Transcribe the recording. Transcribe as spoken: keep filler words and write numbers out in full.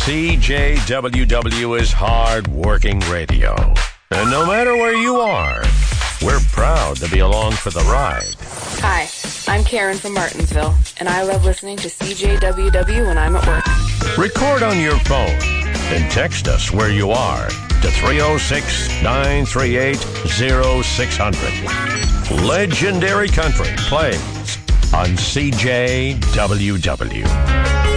C J W W is hard-working radio. And no matter where you are, we're proud to be along for the ride. Hi, I'm Karen from Martinsville, and I love listening to C J W W when I'm at work. Record on your phone and text us where you are to three oh six, nine three eight, oh six hundred. Legendary Country plays on C J W W.